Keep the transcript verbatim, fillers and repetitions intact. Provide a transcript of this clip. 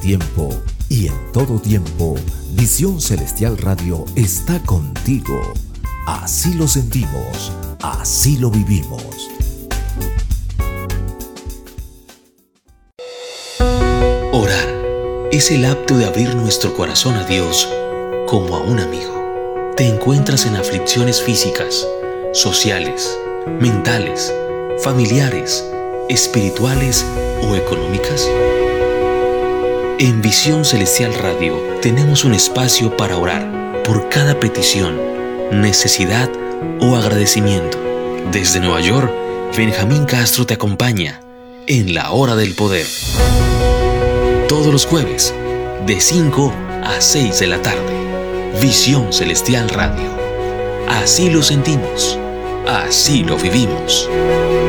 tiempo y en todo tiempo, Visión Celestial Radio está contigo. Así lo sentimos, así lo vivimos. Orar es el acto de abrir nuestro corazón a Dios como a un amigo. ¿Te encuentras en aflicciones físicas, sociales, mentales, familiares, espirituales o económicas? En Visión Celestial Radio tenemos un espacio para orar por cada petición, necesidad o agradecimiento. Desde Nueva York, Benjamín Castro te acompaña en la Hora del Poder. Todos los jueves, de cinco a seis de la tarde. Visión Celestial Radio. Así lo sentimos, así lo vivimos.